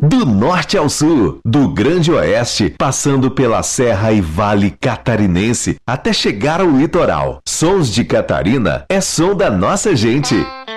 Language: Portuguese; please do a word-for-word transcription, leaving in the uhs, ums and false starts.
Do norte ao sul, do Grande Oeste, passando pela Serra e Vale Catarinense, até chegar ao litoral. Sons de Catarina é som da nossa gente.